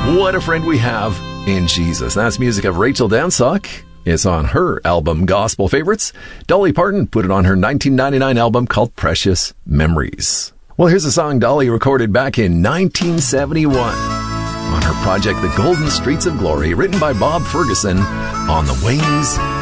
What a friend we have in Jesus. That's music of Rachel Dansock. It's on her album Gospel Favorites. Dolly Parton put it on her 1999 album called Precious Memories. Well, here's a song Dolly recorded back in 1971 on her project The Golden Streets of Glory, written by Bob Ferguson on the wings